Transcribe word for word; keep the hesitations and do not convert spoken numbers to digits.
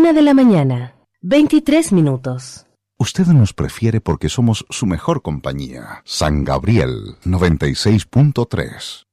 Una de la mañana, veintitrés minutos. Usted nos prefiere porque somos su mejor compañía. San Gabriel noventa y seis punto tres.